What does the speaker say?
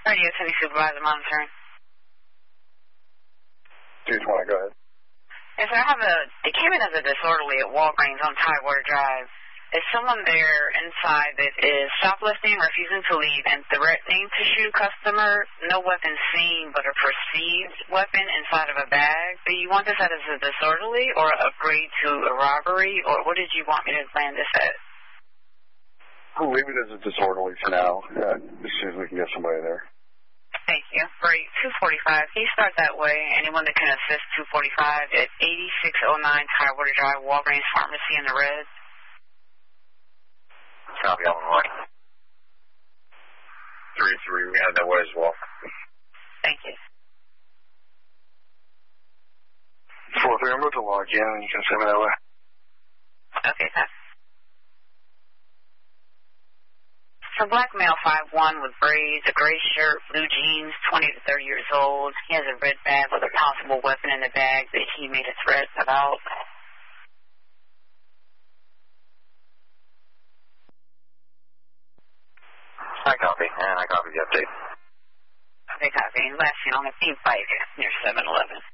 Radio City Supervisor monitoring. 220, go ahead. Yes, sir, it came in as a disorderly at Walgreens on Tidewater Drive. Is someone there inside that is shoplifting, refusing to leave, and threatening to shoot a customer? No weapon seen, but a perceived weapon inside of a bag. Do you want this as a disorderly or upgrade to a robbery, or what did you want me to plan this at? We'll leave it as a disorderly for now, as soon as we can get somebody there. Thank you. Great. 245. Can you start that way? Anyone that can assist 245 at 8609 Tidewater Drive, Walgreens Pharmacy in the red? Copy on the line. 3-3, we had that way as well. Thank you. 4-3, I'm going to log in, and you can send me that way. Okay, thanks. So black male 5'1" with braids, a gray shirt, blue jeans, 20 to 30 years old. He has a red bag with a possible weapon in the bag that he made a threat about. I copy, and I copy the update. Okay, copy. Last seen on the P5 near 7-Eleven.